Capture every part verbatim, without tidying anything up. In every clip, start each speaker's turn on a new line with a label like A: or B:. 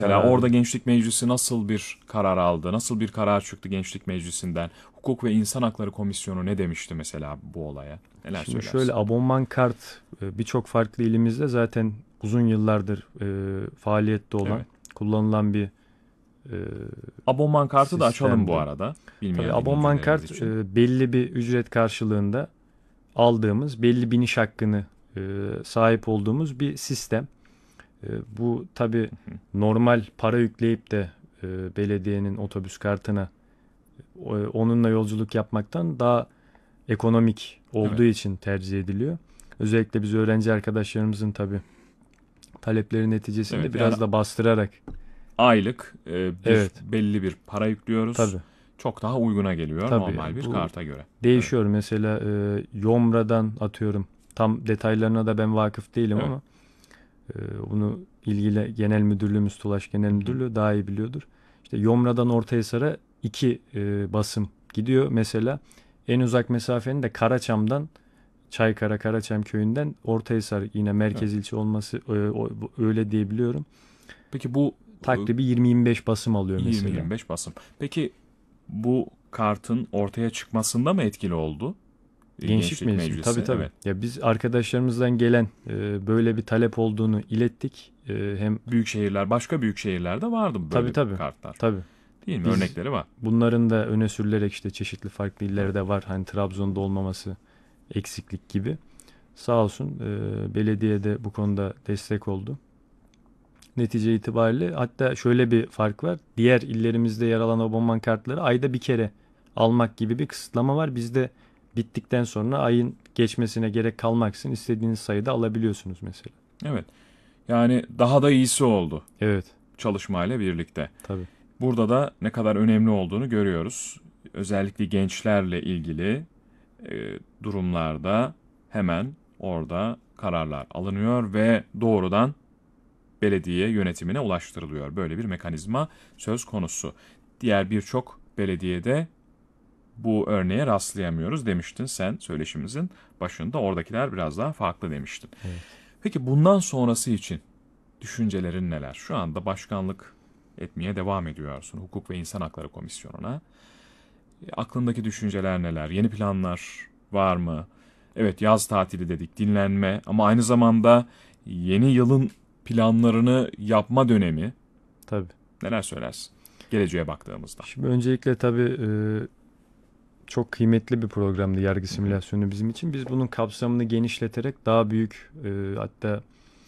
A: Mesela
B: kararı.
A: orada Gençlik Meclisi nasıl bir karar aldı? Nasıl bir karar çıktı Gençlik Meclisi'nden? Hukuk ve İnsan Hakları Komisyonu ne demişti mesela bu olaya? Neler
B: Şimdi şöyle,
A: söylersin?
B: abonman kart e, birçok farklı ilimizde zaten uzun yıllardır e, faaliyette olan,
A: Evet.
B: kullanılan bir e,
A: Abonman kartı da açalım bu
B: sistemdir.
A: arada.
B: Tabii
A: Bilmeyen
B: abonman
A: dinleyicilerimiz
B: kart
A: için.
B: e, belli bir ücret karşılığında aldığımız, belli biniş hakkını e, sahip olduğumuz bir sistem. E, bu tabii
A: Hı hı.
B: normal para yükleyip de e, belediyenin otobüs kartına e, onunla yolculuk yapmaktan daha ekonomik
A: Evet.
B: olduğu için tercih ediliyor. Özellikle biz öğrenci arkadaşlarımızın tabii talepleri neticesinde
A: Evet, yani
B: biraz da bastırarak.
A: aylık e, bir
B: Evet,
A: belli bir para yüklüyoruz.
B: tabii,
A: Çok daha uyguna geliyor
B: tabii
A: normal bir
B: bu
A: karta göre. Evet.
B: değişiyor. Mesela e, Yomra'dan atıyorum. Tam detaylarına da ben vakıf değilim
A: Evet.
B: ama e, bunu ilgili genel müdürlüğümüz, Tulaş Genel
A: Hı hı.
B: Müdürlüğü daha iyi biliyordur. İşte Yomra'dan Ortahisar'a iki e, basım gidiyor mesela. En uzak mesafenin de Karaçam'dan, Çaykara Karaçam köyünden Ortahisar, yine
A: Evet.
B: merkez ilçe olması e, o- öyle diyebiliyorum.
A: Peki bu
B: Takribi yirmi yirmi beş basım alıyor
A: e,
B: mesela.
A: yirmi yirmi beş basım. Peki bu kartın ortaya çıkmasında mı etkili oldu e,
B: Gençlik
A: Gençlik
B: Meclisi mi? Tabii,
A: Meclisi?
B: tabii.
A: Evet.
B: Ya biz arkadaşlarımızdan gelen e, böyle bir talep olduğunu ilettik. E, hem
A: Büyük şehirler, başka büyük şehirlerde vardı
B: tabii,
A: böyle
B: tabii.
A: kartlar.
B: Tabii.
A: Değil mi?
B: Biz
A: Örnekleri var.
B: bunların da öne sürülerek işte çeşitli farklı
A: Evet.
B: illerde var. Hani Trabzon'da olmaması eksiklik gibi. Sağ olsun e, belediye de bu konuda destek oldu. Netice itibariyle hatta şöyle bir fark var. Diğer illerimizde yer alan abonman kartları ayda bir kere almak gibi bir kısıtlama var. Bizde bittikten sonra ayın geçmesine gerek kalmaksızın istediğiniz sayıda alabiliyorsunuz mesela.
A: Evet. Yani daha da iyisi oldu
B: Evet,
A: çalışmayla birlikte.
B: tabii.
A: Burada da ne kadar önemli olduğunu görüyoruz. Özellikle gençlerle ilgili e, durumlarda hemen orada kararlar alınıyor ve doğrudan belediye yönetimine ulaştırılıyor. Böyle bir mekanizma söz konusu. Diğer birçok belediyede bu örneğe rastlayamıyoruz demiştin sen söyleşimizin başında. Oradakiler biraz daha farklı demiştin.
B: Evet.
A: Peki bundan sonrası için düşüncelerin neler? Şu anda başkanlık etmeye devam ediyorsun Hukuk ve İnsan Hakları Komisyonu'na. E, aklındaki düşünceler neler? Yeni planlar var mı? Evet, yaz tatili dedik, dinlenme ama aynı zamanda yeni yılın planlarını yapma dönemi.
B: Tabii.
A: Neler söylersin? Geleceğe baktığımızda.
B: Şimdi öncelikle tabii e, çok kıymetli bir programdı yargı
A: Hı hı,
B: simülasyonu bizim için. Biz bunun kapsamını genişleterek daha büyük, e, hatta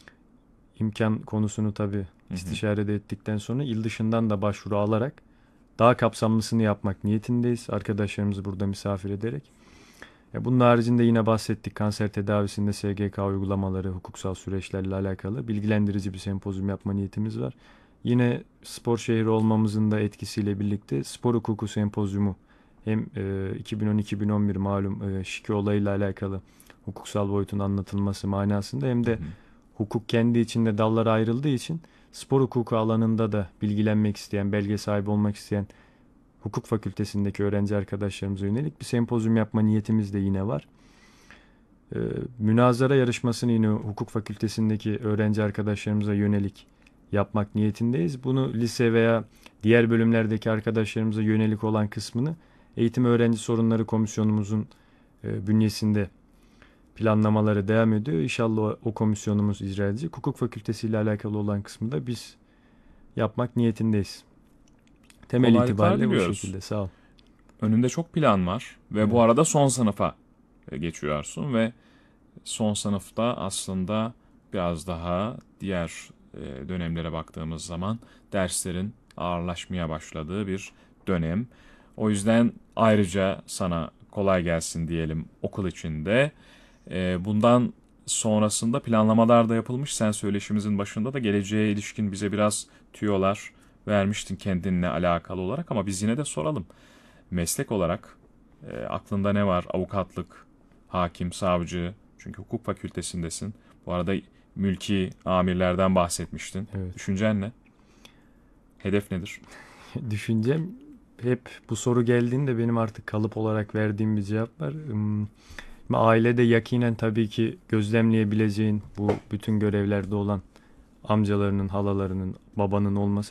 B: imkan konusunu tabii
A: hı hı,
B: istişare de ettikten sonra il dışından da başvuru alarak daha kapsamlısını yapmak niyetindeyiz. Arkadaşlarımızı burada misafir ederek. E, bunun haricinde yine bahsettik, kanser tedavisinde S G K uygulamaları, hukuksal süreçlerle alakalı bilgilendirici bir sempozyum yapma niyetimiz var. Yine spor şehri olmamızın da etkisiyle birlikte spor hukuku sempozyumu, hem e, iki bin on-iki bin on bir malum e, şike olayıyla alakalı hukuksal boyutun anlatılması manasında, hem
A: hı
B: de
A: hı.
B: hukuk kendi içinde dallara ayrıldığı için spor hukuku alanında da bilgilenmek isteyen, belge sahibi olmak isteyen hukuk fakültesindeki öğrenci arkadaşlarımıza yönelik bir sempozyum yapma niyetimiz de yine var. Ee, münazara yarışmasını yine hukuk fakültesindeki öğrenci arkadaşlarımıza yönelik yapmak niyetindeyiz. Bunu lise veya diğer bölümlerdeki arkadaşlarımıza yönelik olan kısmını Eğitim Öğrenci Sorunları Komisyonumuzun e, bünyesinde planlamaları devam ediyor. İnşallah o, o komisyonumuz icra edecek. Hukuk fakültesi ile alakalı olan kısmı da biz yapmak niyetindeyiz. Temel
A: Kolaylıklar
B: itibariyle bu
A: diliyoruz.
B: şekilde. Sağ ol.
A: Önünde çok plan var ve bu
B: Evet.
A: arada son sınıfa e, geçiyorsun ve son sınıfta aslında biraz daha diğer e, dönemlere baktığımız zaman derslerin ağırlaşmaya başladığı bir dönem. O yüzden ayrıca sana kolay gelsin diyelim okul içinde. E, bundan sonrasında planlamalar da yapılmış. Sen söyleşimizin başında da geleceğe ilişkin bize biraz tüyolar vermiştin kendinle alakalı olarak ama biz yine de soralım. Meslek olarak e, aklında ne var? Avukatlık, hakim, savcı. Çünkü hukuk fakültesindesin. Bu arada mülki amirlerden bahsetmiştin.
B: Evet.
A: Düşüncen ne? Hedef nedir?
B: Düşüncem, hep bu soru geldiğinde benim artık kalıp olarak verdiğim bir cevap var. Hmm, Ailede yakinen tabii ki gözlemleyebileceğin bu bütün görevlerde olan amcalarının, halalarının, babanın olması